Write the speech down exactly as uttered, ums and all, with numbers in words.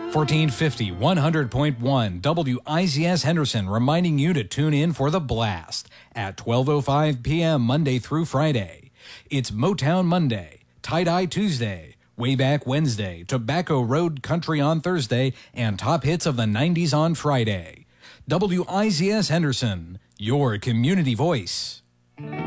fourteen fifty, one hundred point one W I Z S Henderson reminding you to tune in for The Blast at twelve oh five p.m. Monday through Friday. It's Motown Monday, Tie-Dye Tuesday, Wayback Wednesday, Tobacco Road Country on Thursday, and Top Hits of the nineties on Friday. W I Z S Henderson, your community voice.